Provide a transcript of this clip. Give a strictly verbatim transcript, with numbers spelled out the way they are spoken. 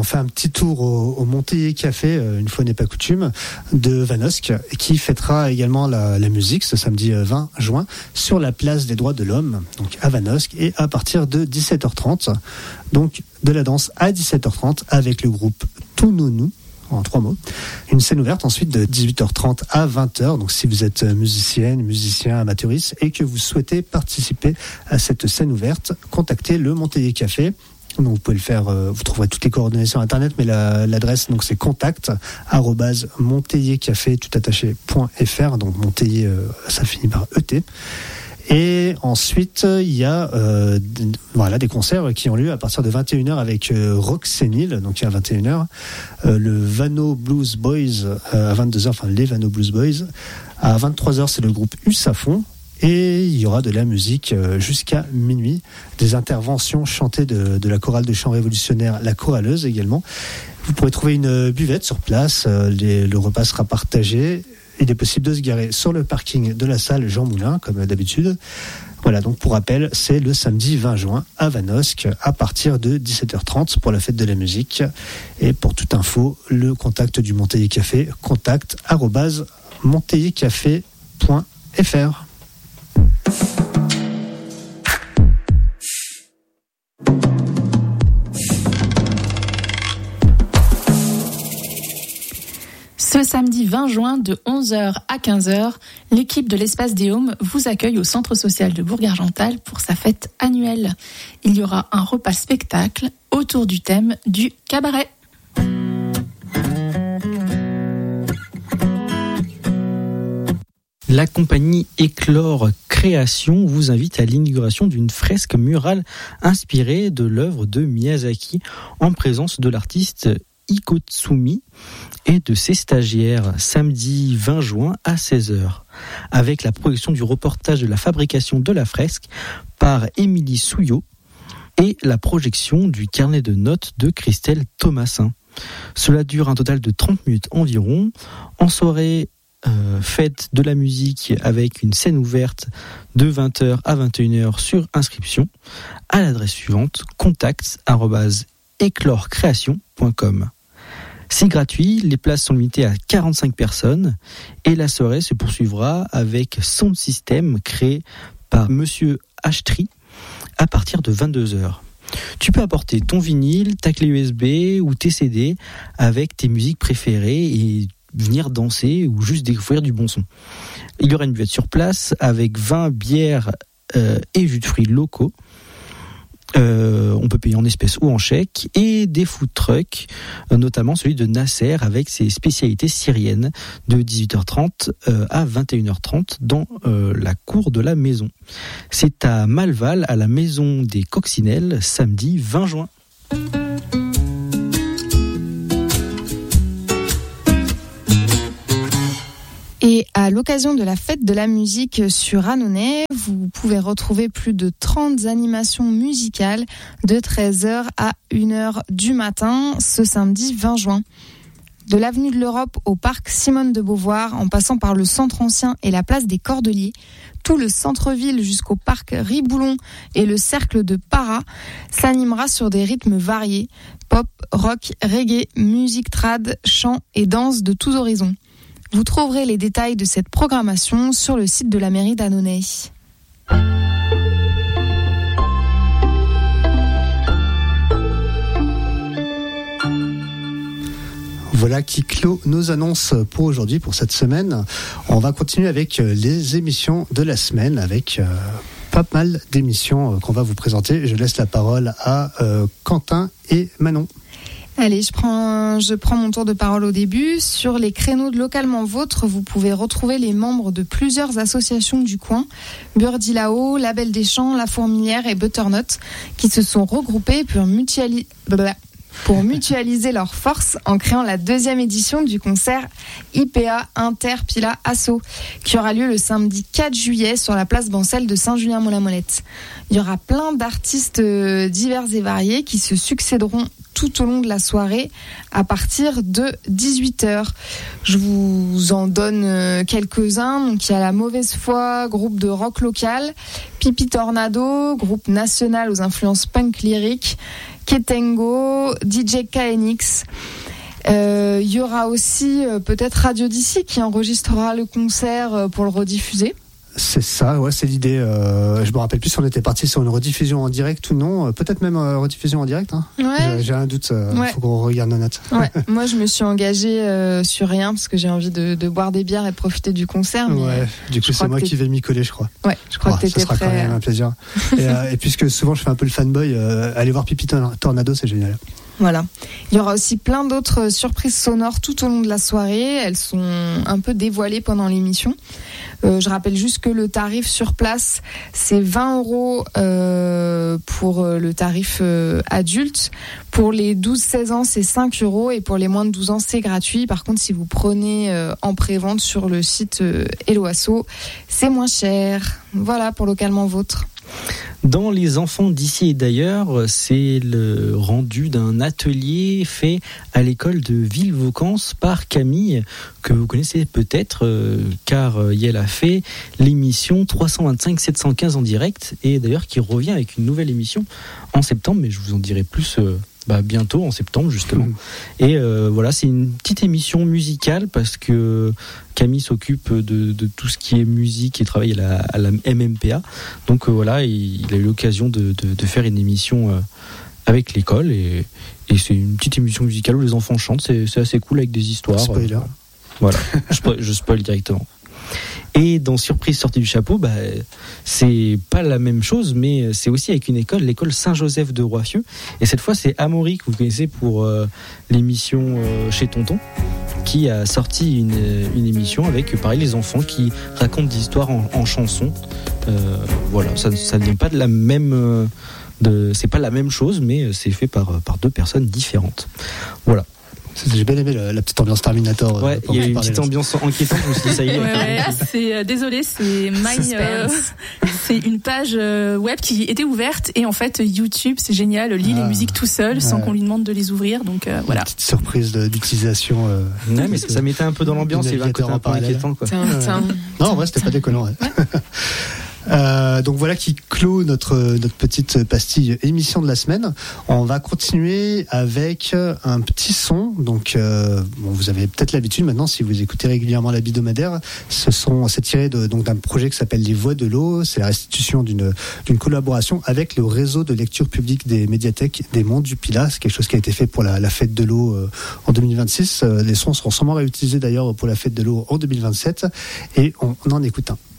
on fait un petit tour au, au Montélier Café, une fois n'est pas coutume, de Vanosque, qui fêtera également la, la musique ce samedi vingt juin sur la place des droits de l'homme, donc à Vanosque, et à partir de dix-sept heures trente. Donc de la danse à dix-sept heures trente avec le groupe Tounonou, en trois mots. Une scène ouverte ensuite de dix-huit heures trente à vingt heures. Donc si vous êtes musicienne, musicien, amateuriste et que vous souhaitez participer à cette scène ouverte, contactez le Montélier Café. Donc vous pouvez le faire, euh, vous trouverez toutes les coordonnées sur internet, mais la, l'adresse donc c'est contact arobase montelliercafé tout attaché point fr. Donc Montélier, euh, ça finit par E T. Et ensuite, il y a euh, d- voilà, des concerts qui ont lieu à partir de vingt et une heures avec euh, Rock Sénile, donc à vingt et une heures, euh, le Vano Blues Boys euh, à vingt-deux heures, enfin les Vano Blues Boys. À vingt-trois heures, c'est le groupe Usafon. Et il y aura de la musique euh, jusqu'à minuit, des interventions chantées de, de la chorale de chant révolutionnaire La Choraleuse également. Vous pourrez trouver une buvette sur place, euh, les, le repas sera partagé. Il est possible de se garer sur le parking de la salle Jean Moulin, comme d'habitude. Voilà, donc pour rappel, c'est le samedi vingt juin à Vanosque, à partir de dix-sept heures trente pour la fête de la musique. Et pour toute info, le contact du Montélier Café, contact arobase montelliercafé point fr. Ce samedi vingt juin de onze heures à quinze heures, l'équipe de l'Espace des Haumes vous accueille au Centre social de Bourg-Argental pour sa fête annuelle. Il y aura un repas spectacle autour du thème du cabaret. La compagnie Éclore Création vous invite à l'inauguration d'une fresque murale inspirée de l'œuvre de Miyazaki en présence de l'artiste Ikotsumi et de ses stagiaires samedi vingt juin à seize heures, avec la projection du reportage de la fabrication de la fresque par Émilie Souillot et la projection du carnet de notes de Christelle Thomasin. Cela dure un total de trente minutes environ. En soirée, euh, fête de la musique avec une scène ouverte de vingt heures à vingt et une heures sur inscription à l'adresse suivante contact arobase éclorecréation point com. C'est gratuit, les places sont limitées à quarante-cinq personnes et la soirée se poursuivra avec Sound System créé par Monsieur Ashtri à partir de vingt-deux heures. Tu peux apporter ton vinyle, ta clé U S B ou tes C D avec tes musiques préférées et venir danser ou juste découvrir du bon son. Il y aura une buvette sur place avec vin, bière euh, et jus de fruits locaux. Euh, on peut payer en espèces ou en chèque, et des food trucks, euh, notamment celui de Nasser avec ses spécialités syriennes de dix-huit heures trente euh, à vingt et une heures trente dans euh, la cour de la maison. C'est à Malval, à la maison des Coccinelles, samedi vingt juin. Et à l'occasion de la fête de la musique sur Annonay, vous pouvez retrouver plus de trente animations musicales de treize heures à une heure du matin ce samedi vingt juin. De l'avenue de l'Europe au parc Simone de Beauvoir, en passant par le centre ancien et la place des Cordeliers, tout le centre-ville jusqu'au parc Riboulon et le cercle de Para s'animera sur des rythmes variés, pop, rock, reggae, musique trad, chant et danse de tous horizons. Vous trouverez les détails de cette programmation sur le site de la mairie d'Annonay. Voilà qui clôt nos annonces pour aujourd'hui, pour cette semaine. On va continuer avec les émissions de la semaine, avec euh, pas mal d'émissions qu'on va vous présenter. Je laisse la parole à euh, Quentin et Manon. Allez, je prends, je prends mon tour de parole au début. Sur les créneaux de Localement Vôtre, vous pouvez retrouver les membres de plusieurs associations du coin, Birdie là-haut, La Belle des Champs, La Fourmilière et Butternut, qui se sont regroupés pour mutualiser... pour mutualiser leurs forces en créant la deuxième édition du concert I P A Inter Pila Asso, qui aura lieu le samedi quatre juillet sur la place Bancel de Saint-Julien-Mont-la-Molette. Il y aura plein d'artistes divers et variés qui se succéderont tout au long de la soirée à partir de dix-huit heures. Je vous en donne quelques-uns. Donc, il y a La Mauvaise Foi, groupe de rock local, Pipi Tornado, groupe national aux influences punk lyriques, Ketengo, D J K N X. Il euh, y aura aussi euh, peut-être Radio D C qui enregistrera le concert euh, pour le rediffuser. C'est ça, ouais, c'est l'idée. Euh, je me rappelle plus si on était parti sur une rediffusion en direct ou non. Euh, peut-être même euh, rediffusion en direct. Hein. Ouais. J'ai, j'ai un doute. Il euh, ouais. faut qu'on regarde nos notes. Ouais. Moi, je me suis engagée euh, sur rien parce que j'ai envie de, de boire des bières et de profiter du concert. Mais ouais. Du coup, c'est moi qui vais m'y coller, je crois. Ouais. Je crois oh, que t'étais prêt. Ça sera prêt. quand même un plaisir. et, euh, et puisque souvent je fais un peu le fanboy, euh, aller voir Pipi Tornado, c'est génial. Voilà. Il y aura aussi plein d'autres surprises sonores tout au long de la soirée. Elles sont un peu dévoilées pendant l'émission. Euh, je rappelle juste que le tarif sur place, c'est vingt euros euh, pour le tarif euh, adulte. Pour les douze seize ans, c'est cinq euros. Et pour les moins de douze ans, c'est gratuit. Par contre, si vous prenez euh, en prévente sur le site euh, Hello Asso, c'est moins cher. Voilà pour Localement Vôtre. Dans Les enfants d'ici et d'ailleurs, c'est le rendu d'un atelier fait à l'école de Villevaucance par Camille, que vous connaissez peut-être, euh, car euh, elle a fait l'émission trois cent vingt-cinq sept cent quinze en direct, et d'ailleurs qui revient avec une nouvelle émission en septembre, mais je vous en dirai plus euh, bah, bientôt, en septembre justement. Mmh. Et euh, voilà, c'est une petite émission musicale, parce que Camille s'occupe de, de tout ce qui est musique et travaille à la, à la M M P A. Donc euh, voilà, il, il a eu l'occasion de, de, de faire une émission euh, avec l'école, et, et c'est une petite émission musicale où les enfants chantent, c'est, c'est assez cool avec des histoires. Spoiler. Euh, voilà, je, je spoil directement. Et dans Surprise sortie du chapeau, bah, c'est pas la même chose, mais c'est aussi avec une école, l'école Saint-Joseph de Roiffieux. Et cette fois, c'est Amaury, que vous connaissez pour euh, l'émission euh, Chez Tonton, qui a sorti une, une émission avec, pareil, les enfants qui racontent des histoires en, en chansons. Euh, voilà, ça ne vient pas de la même... Euh, de, c'est pas la même chose, mais c'est fait par, par deux personnes différentes. Voilà. J'ai bien aimé la, la petite ambiance Terminator. Ouais, il y a une petite ambiance enquêtante. Je me suis dit, ça y est. Ouais, ouais. Ah, c'est euh, désolé, c'est My. Euh, c'est une page euh, web qui était ouverte, et en fait YouTube, c'est génial, lit ah, les musiques tout seul, ouais. sans qu'on lui demande de les ouvrir. Donc euh, voilà. Une petite surprise de, d'utilisation. Euh, ouais, mais ça, ça mettait un peu dans l'ambiance. Il y avait un côté un peu inquiétant, quoi. Tiens, tiens. Non, en vrai, c'était pas déconnant. Ouais. Euh, donc voilà qui clôt notre notre petite pastille émission de la semaine. On va continuer avec un petit son. Donc euh, bon, vous avez peut-être l'habitude maintenant, si vous écoutez régulièrement l'hebdomadaire. Ce sont c'est tiré de, donc d'un projet qui s'appelle Les Voix de l'eau. C'est la restitution d'une d'une collaboration avec le réseau de lecture publique des médiathèques des Monts du Pilat. C'est quelque chose qui a été fait pour la, la fête de l'eau euh, en deux mille vingt-six. Euh, les sons seront sûrement réutilisés d'ailleurs pour la fête de l'eau en deux mille vingt-sept, et on, on en écoute un.